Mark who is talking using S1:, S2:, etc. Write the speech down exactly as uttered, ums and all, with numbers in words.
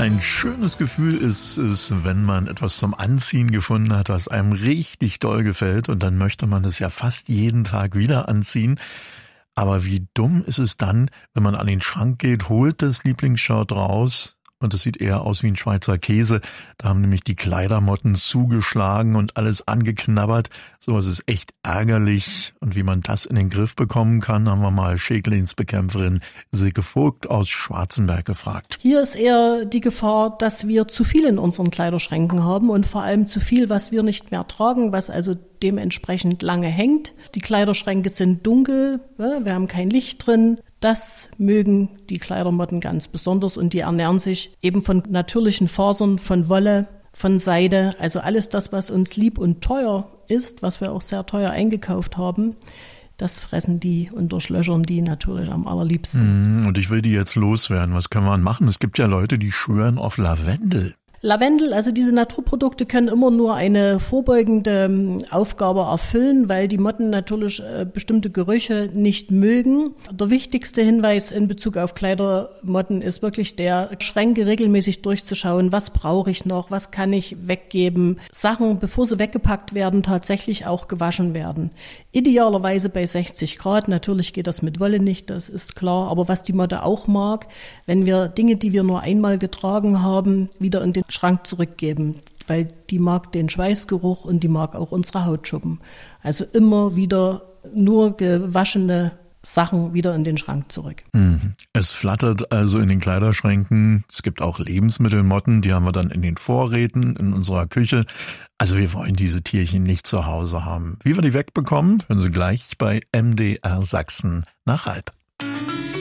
S1: Ein schönes Gefühl ist es, wenn man etwas zum Anziehen gefunden hat, was einem richtig doll gefällt, und dann möchte man es ja fast jeden Tag wieder anziehen. Aber wie dumm ist es dann, wenn man an den Schrank geht, holt das Lieblingsshirt raus und es sieht eher aus wie ein Schweizer Käse. Da haben nämlich die Kleidermotten zugeschlagen und alles angeknabbert. Sowas ist echt ärgerlich. Und wie man das in den Griff bekommen kann, haben wir mal Schädlingsbekämpferin Silke Vogt aus Schwarzenberg gefragt.
S2: Hier ist eher die Gefahr, dass wir zu viel in unseren Kleiderschränken haben und vor allem zu viel, was wir nicht mehr tragen, was also dementsprechend lange hängt. Die Kleiderschränke sind dunkel, wir haben kein Licht drin. Das mögen die Kleidermotten ganz besonders und die ernähren sich eben von natürlichen Fasern, von Wolle, von Seide. Also alles das, was uns lieb und teuer ist, was wir auch sehr teuer eingekauft haben, das fressen die und durchlöchern die natürlich am allerliebsten.
S1: Und ich will die jetzt loswerden. Was kann man machen? Es gibt ja Leute, die schwören auf Lavendel.
S2: Lavendel, also diese Naturprodukte können immer nur eine vorbeugende Aufgabe erfüllen, weil die Motten natürlich äh, bestimmte Gerüche nicht mögen. Der wichtigste Hinweis in Bezug auf Kleidermotten ist wirklich der, Schränke regelmäßig durchzuschauen, was brauche ich noch, was kann ich weggeben. Sachen, bevor sie weggepackt werden, tatsächlich auch gewaschen werden. Idealerweise bei sechzig Grad, natürlich geht das mit Wolle nicht, das ist klar, aber was die Motte auch mag, wenn wir Dinge, die wir nur einmal getragen haben, wieder in den Schrank zurückgeben, weil die mag den Schweißgeruch und die mag auch unsere Hautschuppen. Also immer wieder nur gewaschene Sachen wieder in den Schrank zurück.
S1: Es flattert also in den Kleiderschränken. Es gibt auch Lebensmittelmotten, die haben wir dann in den Vorräten, in unserer Küche. Also wir wollen diese Tierchen nicht zu Hause haben. Wie wir die wegbekommen, hören Sie gleich bei M D R Sachsen nach halb.